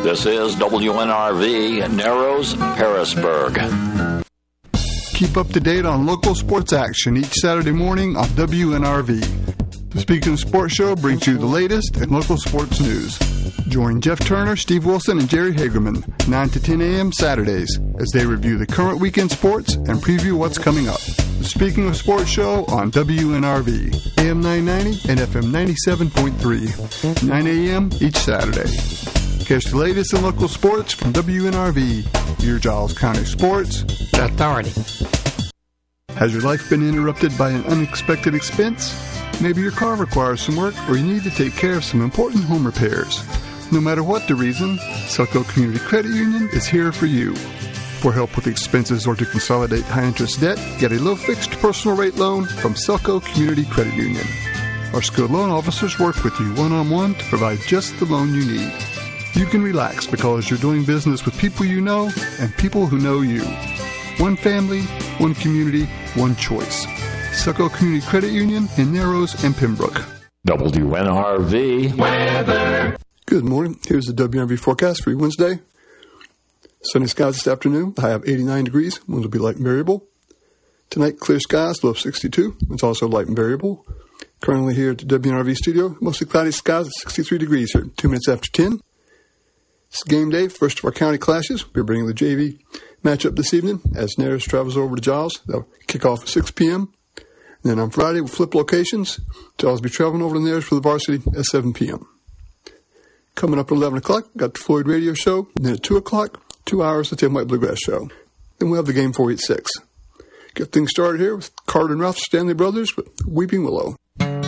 This is WNRV, Narrows, Harrisburg. Keep up to date on local sports action each Saturday morning on WNRV. The Speaking of Sports Show brings you the latest in local sports news. Join Jeff Turner, Steve Wilson, and Jerry Hagerman 9 to 10 a.m. Saturdays as they review the current weekend sports and preview what's coming up. The Speaking of Sports Show on WNRV, AM 990 and FM 97.3, 9 a.m. each Saturday. Catch the latest in local sports from WNRV, your Giles County Sports Authority. Has your life been interrupted by an unexpected expense? Maybe your car requires some work or you need to take care of some important home repairs. No matter what the reason, Selco Community Credit Union is here for you. For help with expenses or to consolidate high-interest debt, get a low-fixed personal rate loan from Selco Community Credit Union. Our skilled loan officers work with you one-on-one to provide just the loan you need. You can relax because you're doing business with people you know and people who know you. One family, one community, one choice. Selco Community Credit Union in Narrows and Pembroke. WNRV weather. Good morning. Here's the WNRV forecast for Wednesday. Sunny skies this afternoon. The high of 89 degrees. Winds will be light and variable. Tonight, clear skies, low of 62. It's also light and variable. Currently here at the WNRV studio, mostly cloudy skies at 63 degrees here, 2 minutes after 10. It's game day, first of our county clashes. We're bringing the JV matchup this evening as Narrows travels over to Giles. They'll kick off at 6 p.m. And then on Friday, we'll flip locations. Giles will be traveling over to Narrows for the varsity at 7 p.m. Coming up at 11 o'clock, got the Floyd Radio Show. And then at 2 o'clock, 2 hours, the Tim White Bluegrass Show. Then we'll have the game for you at 6. Get things started here with Carter and Ralph Stanley Brothers with Weeping Willow.